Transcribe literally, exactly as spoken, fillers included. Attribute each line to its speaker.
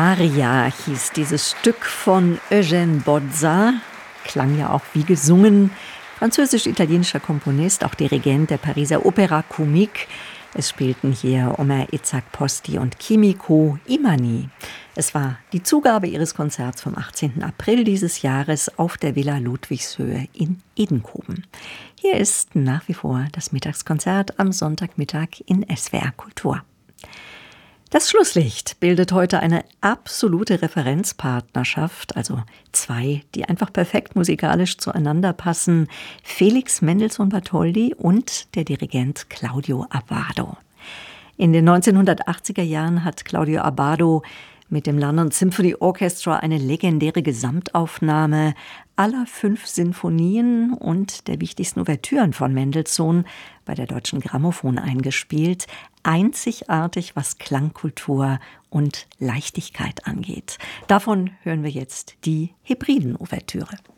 Speaker 1: Aria hieß dieses Stück von Eugène Bozza, klang ja auch wie gesungen. Französisch-italienischer Komponist, auch Dirigent der Pariser Opéra Comique. Es spielten hier Omer Itzhak Postty und Kimiko Imani. Es war die Zugabe ihres Konzerts vom achtzehnten April dieses Jahres auf der Villa Ludwigshöhe in Edenkoben. Hier ist nach wie vor das Mittagskonzert am Sonntagmittag in S W R Kultur. Das Schlusslicht bildet heute eine absolute Referenzpartnerschaft, also zwei, die einfach perfekt musikalisch zueinander passen. Felix Mendelssohn Bartholdy und der Dirigent Claudio Abbado. In den neunzehnhundertachtziger Jahren hat Claudio Abbado mit dem London Symphony Orchestra eine legendäre Gesamtaufnahme aller fünf Sinfonien und der wichtigsten Ouvertüren von Mendelssohn bei der Deutschen Grammophon eingespielt. Einzigartig, was Klangkultur und Leichtigkeit angeht. Davon hören wir jetzt die Hebriden-Ouvertüre.